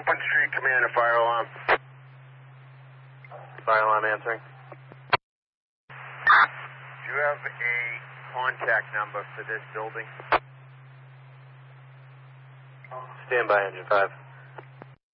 Open Street, Commander, fire alarm. Fire alarm answering. Do you have a contact number for this building? Stand by, Engine 5.